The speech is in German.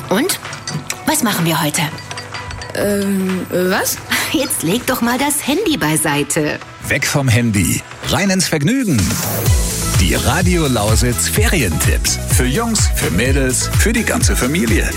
Und? Was machen wir heute? Was? Jetzt leg doch mal das Handy beiseite. Weg vom Handy, rein ins Vergnügen. Die Radio Lausitz Ferientipps. Für Jungs, für Mädels, für die ganze Familie.